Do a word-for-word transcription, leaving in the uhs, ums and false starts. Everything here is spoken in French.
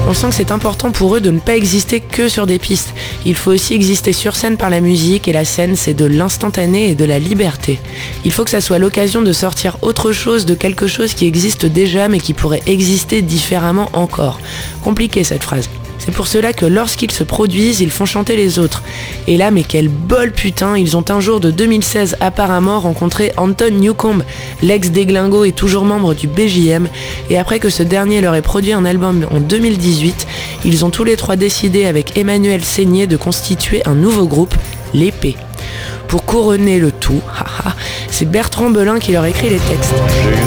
on sent que c'est important pour eux de ne pas exister que sur des pistes. Il faut aussi exister sur scène par la musique, et la scène, c'est de l'instantané et de la liberté. Il faut que ça soit l'occasion de sortir autre chose de quelque chose qui existe déjà mais qui pourrait exister différemment encore. Compliqué cette phrase. C'est pour cela que lorsqu'ils se produisent, ils font chanter les autres. Et là, mais quel bol putain, ils ont un jour de deux mille seize apparemment rencontré Anton Newcombe, l'ex des Glingos et toujours membre du B J M, et après que ce dernier leur ait produit un album en deux mille dix-huit, ils ont tous les trois décidé avec Emmanuel Seigné de constituer un nouveau groupe, l'Épée. Pour couronner le tout, haha, c'est Bertrand Belin qui leur écrit les textes.